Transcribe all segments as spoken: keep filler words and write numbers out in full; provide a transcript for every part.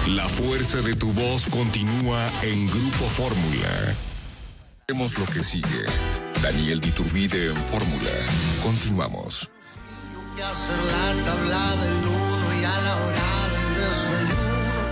La fuerza de tu voz continúa en Grupo Fórmula. Vemos lo que sigue. Daniel Diturbide en Fórmula. Continuamos. Hacer la tabla del uno y a la hora del desayuno.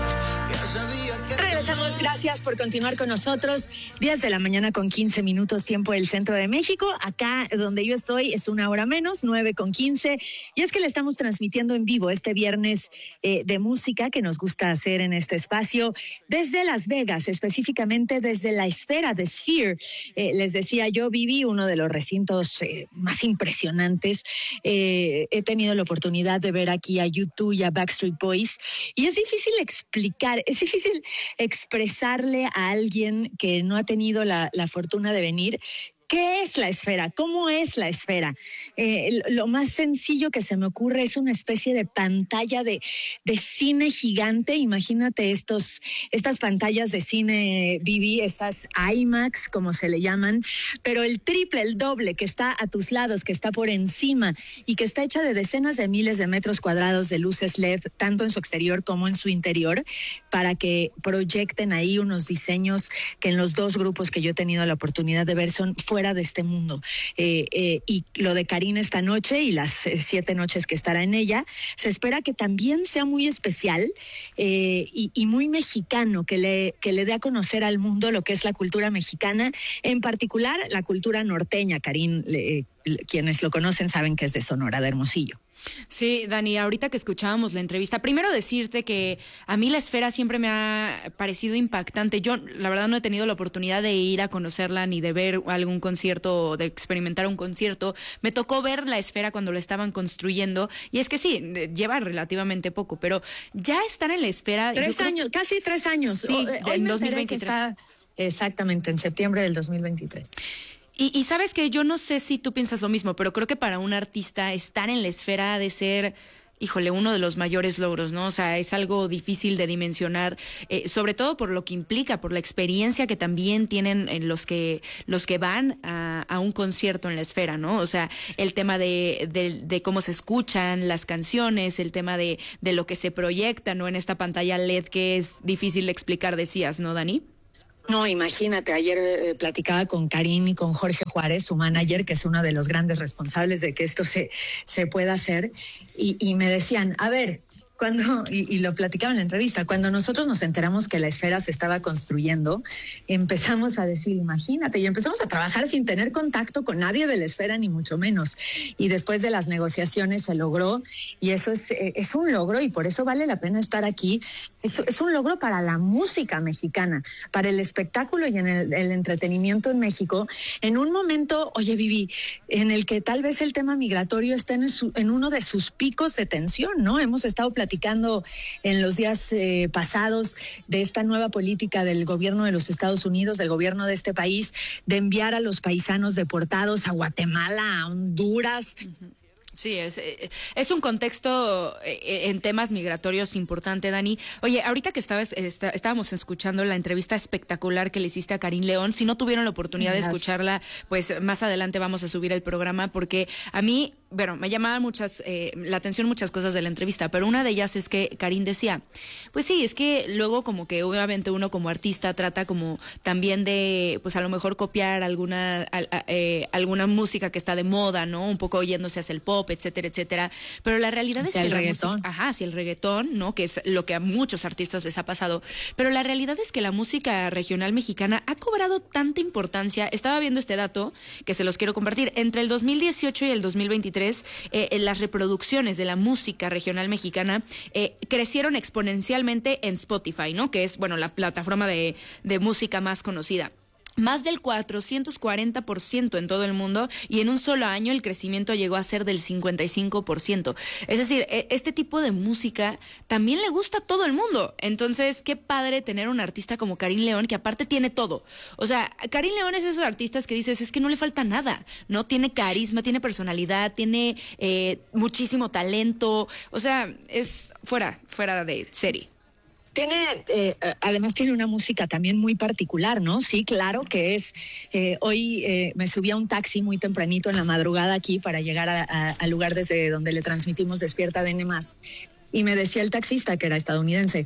Regresamos, gracias por continuar con nosotros. diez de la mañana con quince minutos, tiempo del centro de México. Acá donde yo estoy es una hora menos, nueve con quince. Y es que le estamos transmitiendo en vivo este viernes eh, de música que nos gusta hacer en este espacio desde Las Vegas, específicamente desde la esfera de Sphere. Eh, les decía, yo viví uno de los recintos eh, más impresionantes. Eh, he tenido la oportunidad de ver aquí a U dos y a Backstreet Boys. Y es difícil explicar, es difícil expresarle a alguien que no ha tenido la, la fortuna de venir ¿qué es la esfera? ¿Cómo es la esfera? Eh, lo más sencillo que se me ocurre es una especie de pantalla de, de cine gigante. Imagínate estos, estas pantallas de cine B B, estas IMAX, como se le llaman, pero el triple, el doble que está a tus lados, que está por encima y que está hecha de decenas de miles de metros cuadrados de luces L E D, tanto en su exterior como en su interior, para que proyecten ahí unos diseños que en los dos grupos que yo he tenido la oportunidad de ver son fuera de este mundo. Eh, eh, y lo de Karina esta noche y las eh, siete noches que estará en ella, se espera que también sea muy especial eh, y, y muy mexicano, que le, que le dé a conocer al mundo lo que es la cultura mexicana, en particular la cultura norteña. Karin, le, quienes lo conocen saben que es de Sonora, de Hermosillo. Sí, Dani, ahorita que escuchábamos la entrevista, primero decirte que a mí la esfera siempre me ha parecido impactante. Yo, la verdad, no he tenido la oportunidad de ir a conocerla ni de ver algún concierto, de experimentar un concierto. Me tocó ver la esfera cuando la estaban construyendo y es que sí, lleva relativamente poco, pero ya están en la esfera. Tres creo, años, casi tres años. Sí, Hoy en me dos mil enteré veintitrés. que está exactamente en septiembre del dos mil veintitrés. Y, y sabes que yo no sé si tú piensas lo mismo, pero creo que para un artista estar en la esfera ha de ser, híjole, uno de los mayores logros, ¿no? O sea, es algo difícil de dimensionar, eh, sobre todo por lo que implica, por la experiencia que también tienen en los que los que van a, a un concierto en la esfera, ¿no? O sea, el tema de, de, de cómo se escuchan las canciones, el tema de, de lo que se proyecta, ¿no? En esta pantalla L E D que es difícil de explicar, decías, ¿no, Dani? No, imagínate, ayer eh, platicaba con Karin y con Jorge Juárez, su manager, que es uno de los grandes responsables de que esto se, se pueda hacer, y, y me decían, a ver, cuando, y, y lo platicaba en la entrevista, cuando nosotros nos enteramos que la esfera se estaba construyendo, empezamos a decir, imagínate, y empezamos a trabajar sin tener contacto con nadie de la esfera, ni mucho menos. Y después de las negociaciones se logró, y eso es, es un logro, y por eso vale la pena estar aquí. Es, es un logro para la música mexicana, para el espectáculo y en el, el entretenimiento en México, en un momento, oye, Vivi, en el que tal vez el tema migratorio está en, su, en uno de sus picos de tensión, ¿no? Hemos estado platicando platicando en los días eh, pasados de esta nueva política del gobierno de los Estados Unidos, del gobierno de este país, de enviar a los paisanos deportados a Guatemala, a Honduras. Uh-huh. Sí, es, es un contexto en temas migratorios importante, Dani. Oye, ahorita que estabas, está, estábamos escuchando la entrevista espectacular que le hiciste a Karin León, si no tuvieron la oportunidad Gracias. de escucharla, pues más adelante vamos a subir el programa, porque a mí, bueno, me llamaban muchas, eh, la atención muchas cosas de la entrevista, pero una de ellas es que Karin decía, pues sí, es que luego como que obviamente uno como artista trata como también de, pues a lo mejor copiar alguna, eh, alguna música que está de moda, ¿no? Un poco yéndose hacia el pop, etcétera, etcétera, pero la realidad es que el la reggaetón. música, ajá, hacia el reggaetón, ¿no? Que es lo que a muchos artistas les ha pasado, pero la realidad es que la música regional mexicana ha cobrado tanta importancia. Estaba viendo este dato que se los quiero compartir. Entre el dos mil dieciocho y el dos mil veintitrés, eh, las reproducciones de la música regional mexicana eh, crecieron exponencialmente en Spotify, ¿no? Que es, bueno, la plataforma de, de música más conocida. Más del cuatrocientos cuarenta por ciento en todo el mundo, y en un solo año el crecimiento llegó a ser del cincuenta y cinco por ciento. Es decir, este tipo de música también le gusta a todo el mundo. Entonces, qué padre tener un artista como Karin León, que aparte tiene todo. O sea, Karin León es esos artistas que dices, es que no le falta nada, ¿no? Tiene carisma, tiene personalidad, tiene eh, muchísimo talento. O sea, es fuera, fuera de serie. Tiene, eh, además tiene una música también muy particular, ¿no? Sí, claro que es. Eh, hoy eh, me subí a un taxi muy tempranito en la madrugada aquí para llegar al lugar desde donde le transmitimos Despierta D N más, y me decía el taxista, que era estadounidense,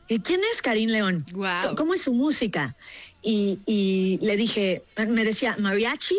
¿quién es Karin León? Wow. ¿Cómo es su música? Y, y le dije, me decía mariachi,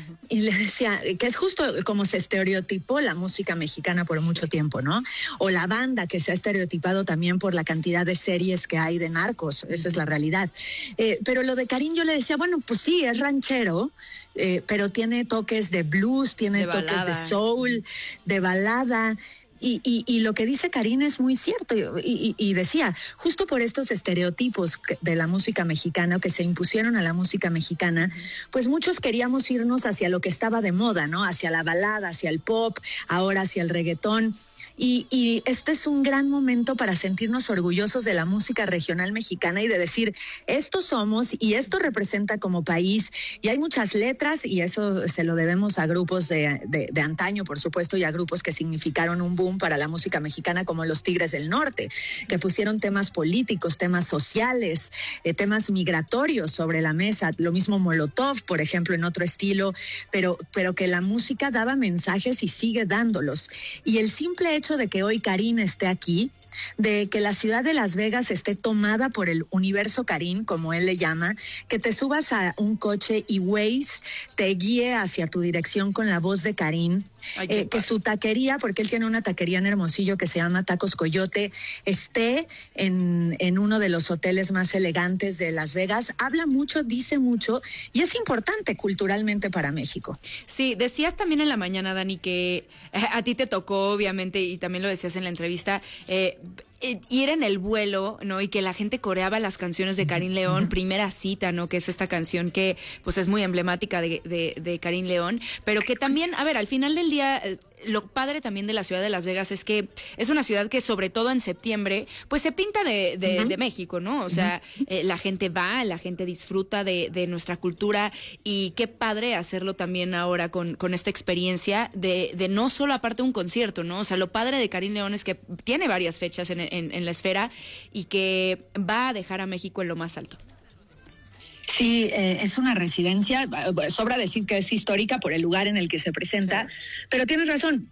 y le decía que es justo como se estereotipó la música mexicana por mucho tiempo, ¿no? O la banda, que se ha estereotipado también por la cantidad de series que hay de narcos, esa es la realidad. Eh, pero lo de Karin yo le decía, bueno, pues sí, es ranchero, eh, pero tiene toques de blues, tiene de toques balada. de soul, de balada. Y, y, y lo que dice Karin es muy cierto, y, y, y decía, justo por estos estereotipos de la música mexicana que se impusieron a la música mexicana, pues muchos queríamos irnos hacia lo que estaba de moda, ¿no? Hacia la balada, hacia el pop, ahora hacia el reggaetón. Y, y este es un gran momento para sentirnos orgullosos de la música regional mexicana y de decir, esto somos y esto representa como país. Y hay muchas letras y eso se lo debemos a grupos de, de, de antaño, por supuesto, y a grupos que significaron un boom para la música mexicana como los Tigres del Norte, que pusieron temas políticos, temas sociales, eh, temas migratorios sobre la mesa. Lo mismo Molotov, por ejemplo, en otro estilo, pero, pero que la música daba mensajes y sigue dándolos. Y el simple hecho de que hoy Karin esté aquí, de que la ciudad de Las Vegas esté tomada por el universo Karin, como él le llama, que te subas a un coche y Waze te guíe hacia tu dirección con la voz de Karin, Ay, eh, que su taquería, porque él tiene una taquería en Hermosillo que se llama Tacos Coyote, esté en, en uno de los hoteles más elegantes de Las Vegas, habla mucho, dice mucho y es importante culturalmente para México. Sí, decías también en la mañana, Dani, que eh, a ti te tocó, obviamente, y también lo decías en la entrevista, eh, ir en el vuelo, ¿no? Y que la gente coreaba las canciones de Karin León, uh-huh. Primera Cita, ¿no? Que es esta canción que pues es muy emblemática de, de, de Karin León, pero que también, a ver, al final del día, lo padre también de la ciudad de Las Vegas es que es una ciudad que sobre todo en septiembre, pues se pinta de, de, uh-huh. de México, ¿no? O sea, uh-huh. eh, la gente va, la gente disfruta de, de nuestra cultura y qué padre hacerlo también ahora con, con esta experiencia de, de no solo aparte un concierto, ¿no? O sea, lo padre de Karin León es que tiene varias fechas en, en, en la esfera y que va a dejar a México en lo más alto. Sí, eh, es una residencia, sobra decir que es histórica por el lugar en el que se presenta, pero tienes razón.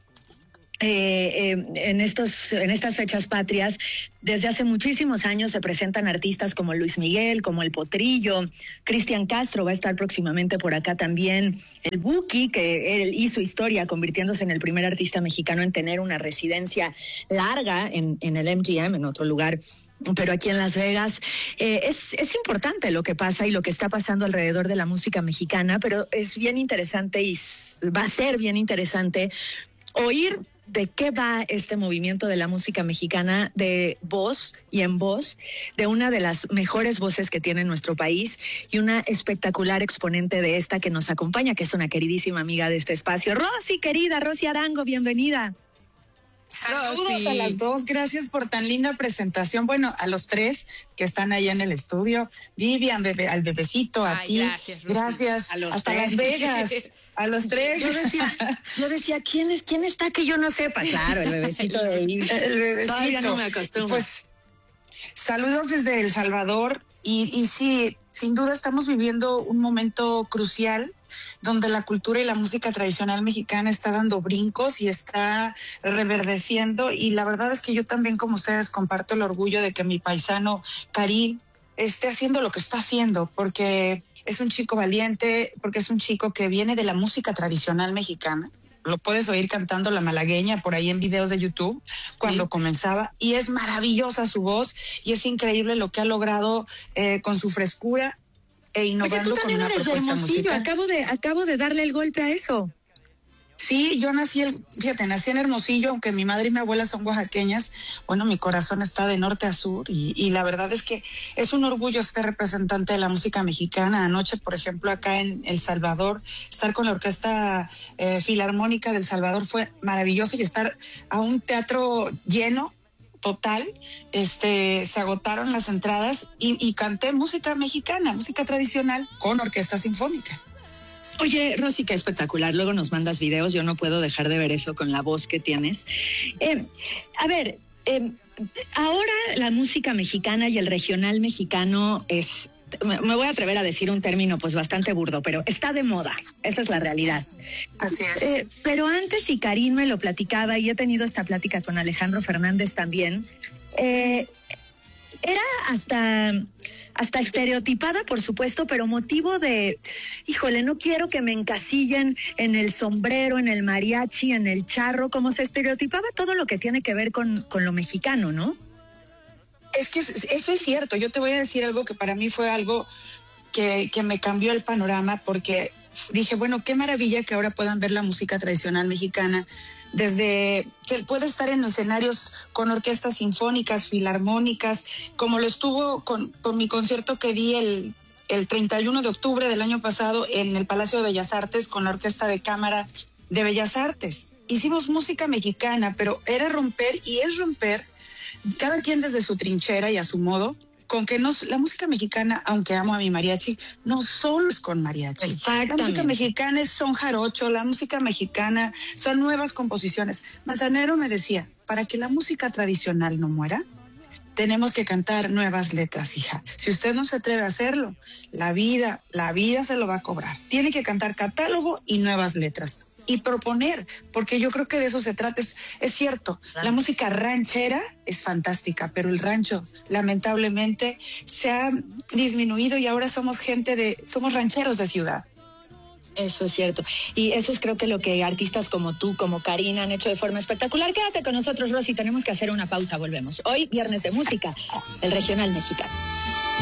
Eh, eh, en estos en estas fechas patrias, desde hace muchísimos años se presentan artistas como Luis Miguel, como El Potrillo, Cristian Castro va a estar próximamente por acá también, el Buki, que él hizo historia convirtiéndose en el primer artista mexicano en tener una residencia larga en, en el M G M, en otro lugar. Pero aquí en Las Vegas eh, es, es importante lo que pasa y lo que está pasando alrededor de la música mexicana, pero es bien interesante y va a ser bien interesante oír de qué va este movimiento de la música mexicana de voz y en voz, de una de las mejores voces que tiene nuestro país y una espectacular exponente de esta que nos acompaña, que es una queridísima amiga de este espacio. Rosy, querida, Rosy Arango, bienvenida. Saludos a las dos, gracias por tan linda presentación. Bueno, a los tres que están allá en el estudio, Vivian, bebé, al bebecito, a Ay, ti, gracias, Rosy. gracias, a los hasta tres. Las Vegas, a los tres. Yo decía, yo decía, ¿quién es, quién está que yo no sepa? Claro, el bebecito de Vivian. El bebecito. Todavía no me acostumbro. Pues, saludos desde El Salvador y, y sí, sin duda estamos viviendo un momento crucial donde la cultura y la música tradicional mexicana está dando brincos y está reverdeciendo, y la verdad es que yo también, como ustedes, comparto el orgullo de que mi paisano Karin esté haciendo lo que está haciendo, porque es un chico valiente, porque es un chico que viene de la música tradicional mexicana. Lo puedes oír cantando La Malagueña por ahí en videos de YouTube cuando sí. comenzaba, y es maravillosa su voz y es increíble lo que ha logrado eh, con su frescura e innovando. Oye, tú también con una eres de Hermosillo, musical. acabo de, acabo de darle el golpe a eso. Sí, yo nací, el, fíjate, nací en Hermosillo, aunque mi madre y mi abuela son oaxaqueñas. Bueno, mi corazón está de norte a sur y, y la verdad es que es un orgullo ser representante de la música mexicana. Anoche, por ejemplo, acá en El Salvador, estar con la Orquesta eh, Filarmónica del Salvador fue maravilloso, y estar a un teatro lleno, total, este, se agotaron las entradas y, y canté música mexicana, música tradicional con orquesta sinfónica. Oye, Rosy, qué espectacular. Luego nos mandas videos. Yo no puedo dejar de ver eso con la voz que tienes. Eh, a ver, eh, ahora la música mexicana y el regional mexicano es... Me voy a atrever a decir un término pues bastante burdo, pero está de moda. Esa es la realidad. Así es. Eh, pero antes, y Karin me lo platicaba, y he tenido esta plática con Alejandro Fernández también, eh, era hasta, hasta estereotipada, por supuesto, pero motivo de, híjole, no quiero que me encasillen en el sombrero, en el mariachi, en el charro, como se estereotipaba todo lo que tiene que ver con, con lo mexicano, ¿no? Es que eso es cierto. Yo te voy a decir algo que para mí fue algo que, que me cambió el panorama, porque dije, bueno, qué maravilla que ahora puedan ver la música tradicional mexicana, desde que puede estar en escenarios con orquestas sinfónicas, filarmónicas, como lo estuvo con, con mi concierto que di el, el treinta y uno de octubre del año pasado en el Palacio de Bellas Artes con la Orquesta de Cámara de Bellas Artes. Hicimos música mexicana, pero era romper y es romper, cada quien desde su trinchera y a su modo, con que nos, la música mexicana, aunque amo a mi mariachi, no solo es con mariachi. La música mexicana es son jarocho, la música mexicana son nuevas composiciones. Manzanero me decía, para que la música tradicional no muera, tenemos que cantar nuevas letras, hija. Si usted no se atreve a hacerlo, la vida, la vida se lo va a cobrar. Tiene que cantar catálogo y nuevas letras. Y proponer, porque yo creo que de eso se trata. Es, es cierto, la música ranchera es fantástica, pero el rancho lamentablemente se ha disminuido y ahora somos gente de, somos rancheros de ciudad. Eso es cierto. Y eso es creo que lo que artistas como tú, como Karina, han hecho de forma espectacular. Quédate con nosotros, Rosy, tenemos que hacer una pausa, volvemos. Hoy, viernes de música, el regional mexicano.